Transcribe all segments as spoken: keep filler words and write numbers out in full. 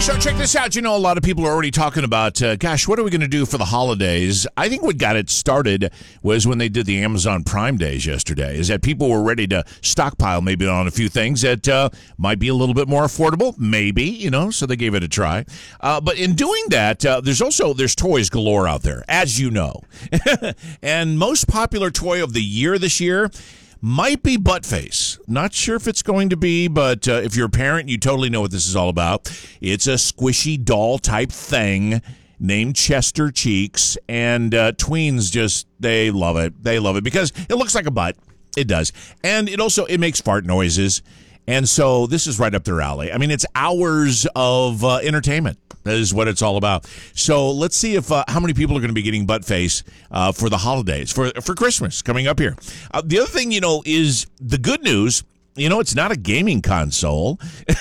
So check this out. You know, a lot of people are already talking about, uh, gosh, what are we going to do for the holidays? I think what got it started was when they did the Amazon Prime Days yesterday, is that people were ready to stockpile maybe on a few things that uh, might be a little bit more affordable, maybe, you know, so they gave it a try. Uh, but in doing that, uh, there's also, there's toys galore out there, as you know. And most popular toy of the year this year might be Buttface. Not sure if it's going to be, but uh, if you're a parent, you totally know what this is all about. It's a squishy doll type thing named Chester Cheeks, and uh, tweens just, they love it. They love it because it looks like a butt. It does. And it also, it makes fart noises. And so this is right up their alley. I mean, it's hours of uh, entertainment. That is what it's all about. So let's see if uh, how many people are going to be getting Buttface uh, for the holidays, for for Christmas coming up here. Uh, the other thing, you know, is the good news. You know, it's not a gaming console,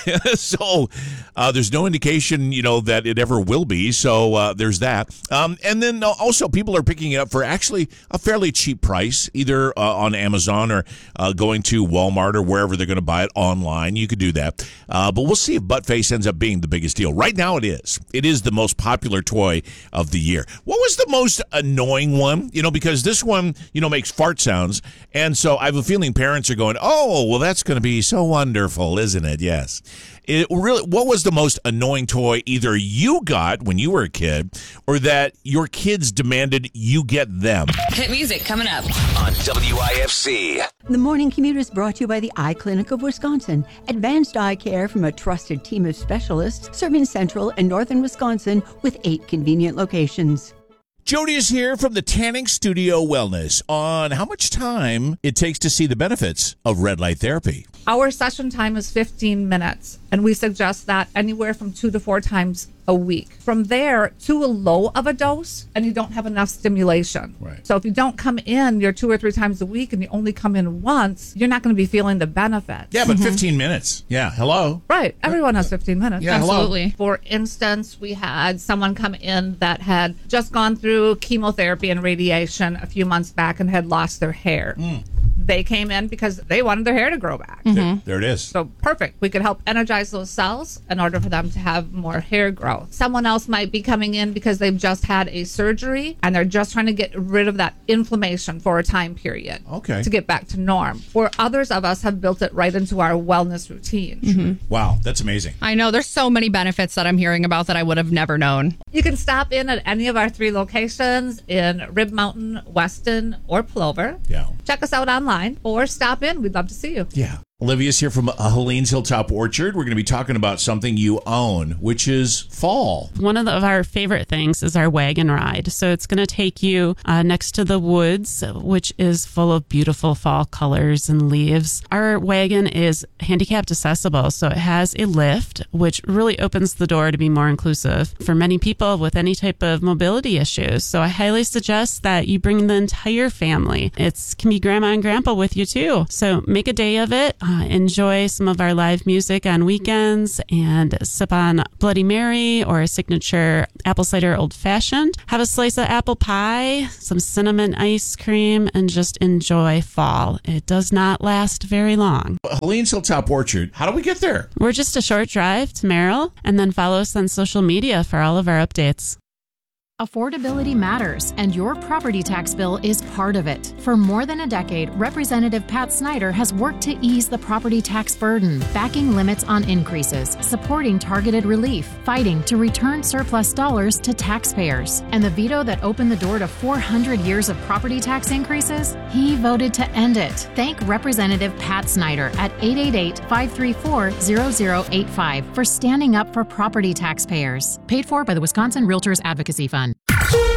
so uh, there's no indication, you know, that it ever will be. So uh, there's that. Um, and then also people are picking it up for actually a fairly cheap price, either uh, on Amazon or uh, going to Walmart or wherever they're going to buy it online. You could do that. Uh, but we'll see if Buttface ends up being the biggest deal. Right now it is. It is the most popular toy of the year. What was the most annoying one? You know, because this one, you know, makes fart sounds. And so I have a feeling parents are going, oh, well, that's going to be so wonderful, isn't it? Yes. It really. What was the most annoying toy either you got when you were a kid or that your kids demanded you get them? Hit music coming up on W I F C. The Morning Commute is brought to you by the Eye Clinic of Wisconsin. Advanced eye care from a trusted team of specialists serving central and northern Wisconsin with eight convenient locations. Jody is here from the Tanning Studio Wellness on how much time it takes to see the benefits of red light therapy. Our session time is fifteen minutes, and we suggest that anywhere from two to four times a week. From there, too low of a dose, and you don't have enough stimulation. Right. So if you don't come in, you're two or three times a week, and you only come in once, you're not going to be feeling the benefits. Yeah, but mm-hmm. fifteen minutes. Yeah, hello. Right. Everyone has fifteen minutes. Yeah, absolutely. Hello. For instance, we had someone come in that had just gone through chemotherapy and radiation a few months back and had lost their hair. Mm. They came in because they wanted their hair to grow back. Mm-hmm. There, there it is. So perfect. We could help energize those cells in order for them to have more hair growth. Someone else might be coming in because they've just had a surgery and they're just trying to get rid of that inflammation for a time period. Okay. To get back to norm. Or others of us have built it right into our wellness routine. Mm-hmm. Wow, that's amazing. I know there's so many benefits that I'm hearing about that I would have never known. You can stop in at any of our three locations in Rib Mountain, Weston, or Plover. Yeah. Check us out online or stop in. We'd love to see you. Yeah. Olivia's here from uh, Helene's Hilltop Orchard. We're going to be talking about something you own, which is fall. One of, the, of our favorite things is our wagon ride. So it's going to take you uh, next to the woods, which is full of beautiful fall colors and leaves. Our wagon is handicapped accessible, so it has a lift, which really opens the door to be more inclusive for many people with any type of mobility issues. So I highly suggest that you bring the entire family. It can be grandma and grandpa with you too. So make a day of it. Uh, enjoy some of our live music on weekends and sip on Bloody Mary or a signature apple cider old fashioned. Have a slice of apple pie, some cinnamon ice cream, and just enjoy fall. It does not last very long. Helene's Hilltop Orchard, how do we get there? We're just a short drive to Merrill, and then follow us on social media for all of our updates. Affordability matters, and your property tax bill is part of it. For more than a decade, Representative Pat Snyder has worked to ease the property tax burden, backing limits on increases, supporting targeted relief, fighting to return surplus dollars to taxpayers. And the veto that opened the door to four hundred years of property tax increases? He voted to end it. Thank Representative Pat Snyder at eight eight eight, five three four, zero zero eight five for standing up for property taxpayers. Paid for by the Wisconsin Realtors Advocacy Fund.